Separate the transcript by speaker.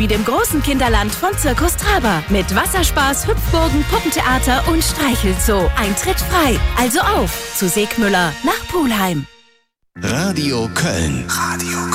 Speaker 1: wie dem großen Kinderland von Circus Traber. Mit Wasserspaß, Hüpfburgen, Puppentheater und Streichelzoo. Eintritt frei. Also auf zu Segmüller nach Pulheim.
Speaker 2: Radio Köln.